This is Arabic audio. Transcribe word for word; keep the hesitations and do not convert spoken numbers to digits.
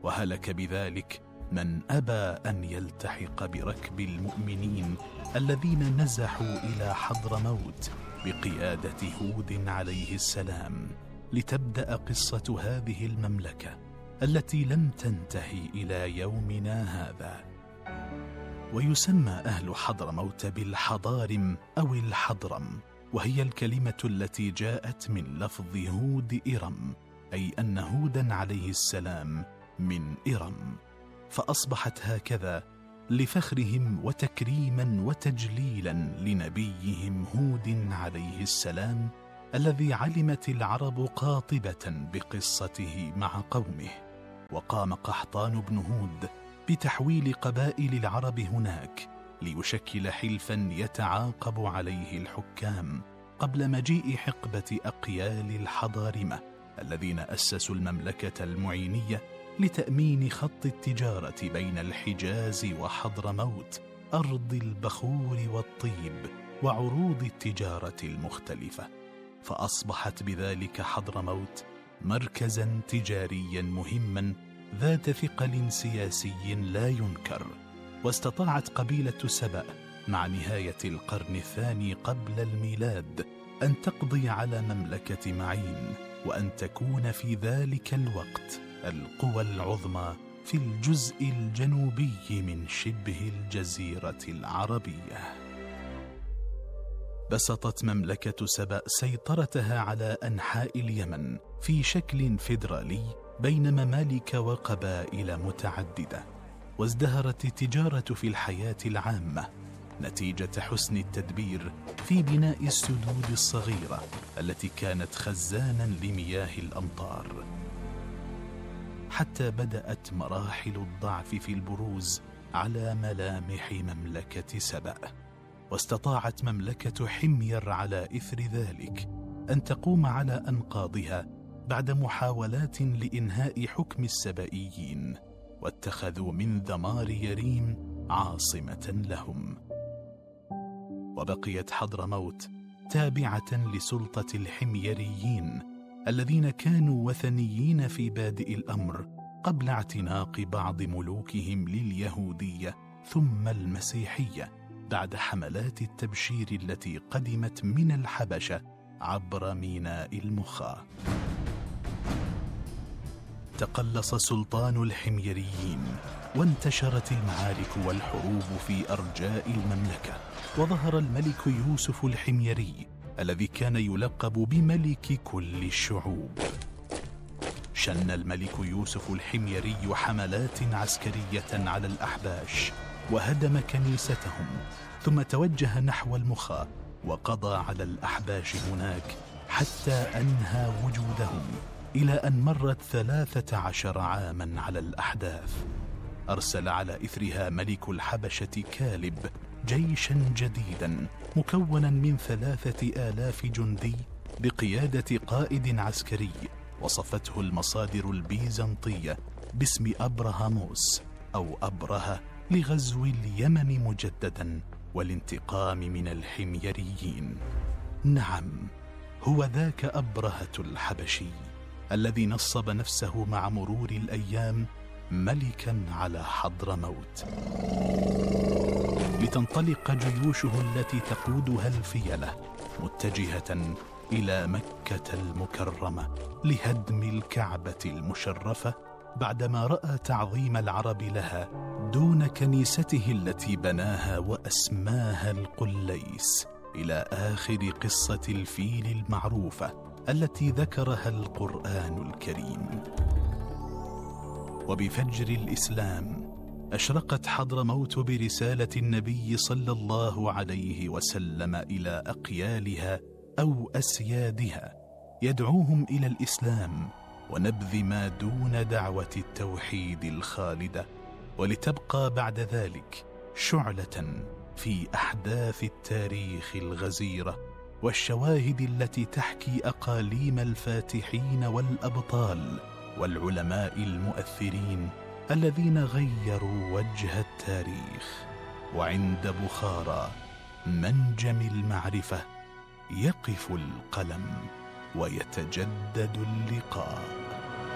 وهلك بذلك من أبى أن يلتحق بركب المؤمنين الذين نزحوا إلى حضرموت بقيادة هود عليه السلام لتبدأ قصة هذه المملكة التي لم تنتهي إلى يومنا هذا. ويسمى أهل حضرموت بالحضارم أو الحضرم، وهي الكلمة التي جاءت من لفظ هود إرم، أي أن هودا عليه السلام من إرم، فأصبحت هكذا لفخرهم وتكريما وتجليلا لنبيهم هود عليه السلام الذي علمت العرب قاطبة بقصته مع قومه. وقام قحطان بن هود بتحويل قبائل العرب هناك ليشكل حلفا يتعاقب عليه الحكام قبل مجيء حقبة أقيال الحضارمة الذين أسسوا المملكة المعينية لتأمين خط التجارة بين الحجاز وحضرموت، أرض البخور والطيب وعروض التجارة المختلفة. فأصبحت بذلك حضرموت مركزا تجاريا مهما ذات ثقل سياسي لا ينكر. واستطاعت قبيلة سبأ مع نهاية القرن الثاني قبل الميلاد أن تقضي على مملكة معين، وأن تكون في ذلك الوقت القوى العظمى في الجزء الجنوبي من شبه الجزيرة العربية. بسطت مملكة سبأ سيطرتها على أنحاء اليمن في شكل فيدرالي بين ممالك وقبائل متعددة، وازدهرت التجارة في الحياة العامة نتيجة حسن التدبير في بناء السدود الصغيرة التي كانت خزانا لمياه الأمطار، حتى بدأت مراحل الضعف في البروز على ملامح مملكة سبأ. واستطاعت مملكة حمير على إثر ذلك أن تقوم على أنقاضها بعد محاولات لإنهاء حكم السبئيين، واتخذوا من ذمار يريم عاصمة لهم. وبقيت حضرموت تابعة لسلطة الحميريين الذين كانوا وثنيين في بادئ الأمر قبل اعتناق بعض ملوكهم لليهودية ثم المسيحية بعد حملات التبشير التي قدمت من الحبشة عبر ميناء المخا. تقلص سلطان الحميريين وانتشرت المعارك والحروب في أرجاء المملكة، وظهر الملك يوسف الحميري الذي كان يلقب بملك كل الشعوب. شن الملك يوسف الحميري حملات عسكرية على الأحباش وهدم كنيستهم، ثم توجه نحو المخا وقضى على الأحباش هناك حتى أنهى وجودهم، إلى أن مرت ثلاثة عشر عاما على الأحداث. أرسل على إثرها ملك الحبشة كالب جيشا جديدا مكونا من ثلاثة آلاف جندي بقيادة قائد عسكري وصفته المصادر البيزنطية باسم أبرهاموس أو أبرهة، لغزو اليمن مجددا والانتقام من الحميريين. نعم، هو ذاك أبرهة الحبشي الذي نصب نفسه مع مرور الأيام ملكا على حضرموت، لتنطلق جيوشه التي تقودها الفيلة متجهة إلى مكة المكرمة لهدم الكعبة المشرفة، بعدما رأى تعظيم العرب لها دون كنيسته التي بناها وأسماها القليس، إلى آخر قصة الفيل المعروفة التي ذكرها القرآن الكريم. وبفجر الإسلام أشرقت حضرموت برسالة النبي صلى الله عليه وسلم إلى أقيالها أو أسيادها، يدعوهم إلى الإسلام ونبذ ما دون دعوة التوحيد الخالدة، ولتبقى بعد ذلك شعلة في أحداث التاريخ الغزيرة والشواهد التي تحكي أقاليم الفاتحين والأبطال والعلماء المؤثرين الذين غيروا وجه التاريخ. وعند بخارى منجم المعرفة يقف القلم ويتجدد اللقاء.